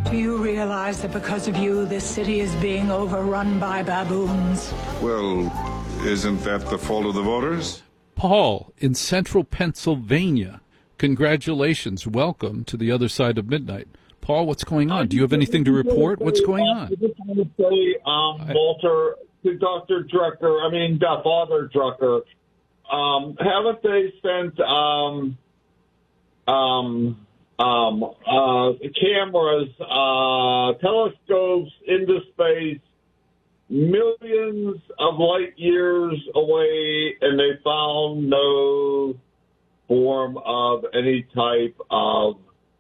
Do you realize that because of you, this city is being overrun by baboons? Well, isn't that the fault of the voters? Paul in central Pennsylvania. Congratulations. Welcome to the other side of midnight. Paul, what's going on? Do you have anything to report? What's going on? I just want to say, Walter, to Dr. Drucker, Father Drucker, haven't they sent cameras, telescopes into space millions of light years away, and they found no form of any type of